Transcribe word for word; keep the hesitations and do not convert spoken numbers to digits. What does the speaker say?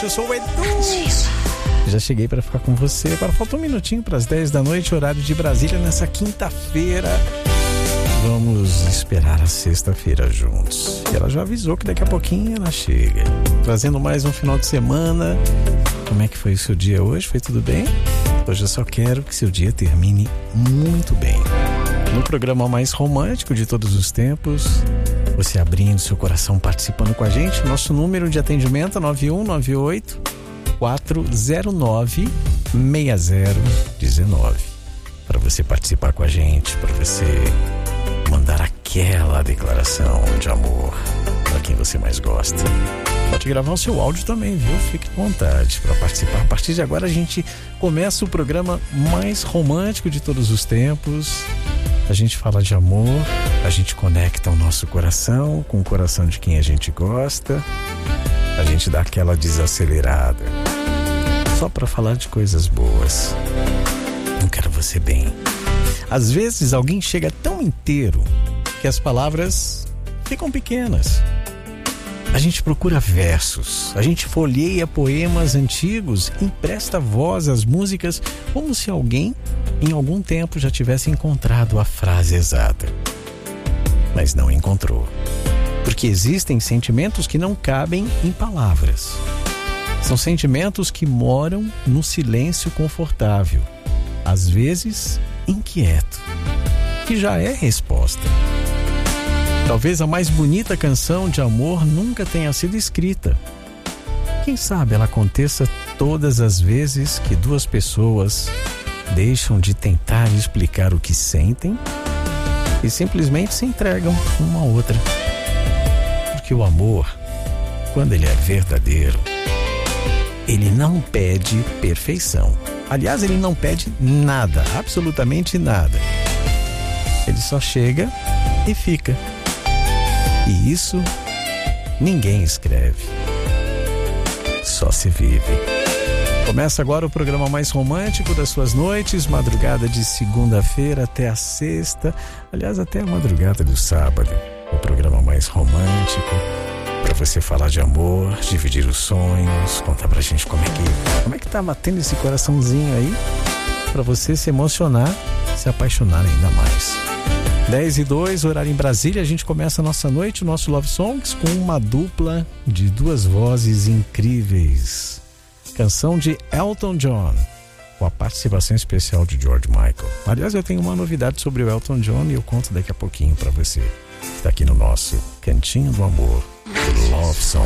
noite, eu sou o Edu. Já cheguei para ficar com você. Agora falta um minutinho para as dez da noite, horário de Brasília, nessa quinta-feira. Vamos esperar a sexta-feira juntos. E ela já avisou que daqui a pouquinho ela chega. Trazendo mais um final de semana. Como é que foi o seu dia hoje? Foi tudo bem? Hoje eu só quero que seu dia termine muito bem. No programa mais romântico de todos os tempos, você abrindo seu coração, participando com a gente. Nosso número de atendimento é nove um nove oito, quatro zero nove, seis zero um nove. Para você participar com a gente, para você mandar aquela declaração de amor para quem você mais gosta. Pode gravar o seu áudio também, viu? Fique à vontade para participar. A partir de agora a gente começa o programa mais romântico de todos os tempos. A gente fala de amor, a gente conecta o nosso coração com o coração de quem a gente gosta. A gente dá aquela desacelerada só para falar de coisas boas. Eu quero você bem. Às vezes alguém chega tão inteiro que as palavras ficam pequenas. A gente procura versos, a gente folheia poemas antigos, empresta voz às músicas como se alguém, em algum tempo, já tivesse encontrado a frase exata. Mas não encontrou. Porque existem sentimentos que não cabem em palavras. São sentimentos que moram no silêncio confortável, às vezes inquieto, que já é resposta. Talvez a mais bonita canção de amor nunca tenha sido escrita. Quem sabe ela aconteça todas as vezes que duas pessoas deixam de tentar explicar o que sentem e simplesmente se entregam uma à outra. Porque o amor, quando ele é verdadeiro, ele não pede perfeição. Aliás, ele não pede nada, absolutamente nada. Ele só chega e fica. E isso ninguém escreve, só se vive. Começa agora o programa mais romântico das suas noites, madrugada de segunda-feira até a sexta, aliás, até a madrugada do sábado. O programa mais romântico, para você falar de amor, dividir os sonhos, contar pra gente como é que, como é que tá batendo esse coraçãozinho aí, para você se emocionar, se apaixonar ainda mais. dez e dois, horário em Brasília. A gente começa a nossa noite, o nosso Love Songs, com uma dupla de duas vozes incríveis. Canção de Elton John, com a participação especial de George Michael. Aliás, eu tenho uma novidade sobre o Elton John e eu conto daqui a pouquinho para você. Está aqui no nosso Cantinho do Amor, do Love Songs.